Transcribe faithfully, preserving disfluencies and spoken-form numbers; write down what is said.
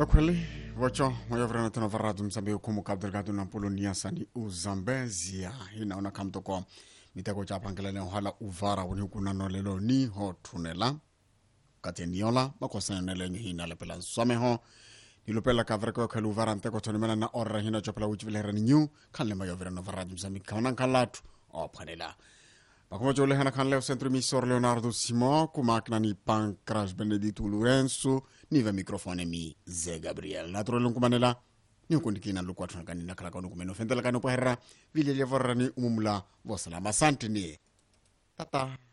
Kweli wacho wayavrana tena varadu msambe ukumu kabdelgadu na Polonia sani uzambezia inaona kamtoko mitako chapangelele hala uvara wani hukuna nolelo ni ho tunela kati niola makosana nele nyo hina lepela nsome ho nilupela kavreko kalu uvara nteko tonimena na orra hina chopela uchivilera ni nyu kanle mayavrana varadu msambe kawanan kalatu o panela Bakuma jole hana kan leo centro emisor Leonardo Simon kumakna ni Pancras Benedito Lorenzo niva mikrofone mi Ze Gabriel natro lunkumanela ni ukundikina lukwa tunakani na kala kanu kumeno fendela kanu paherra vile levorra ni umumla vosalama asante ni tata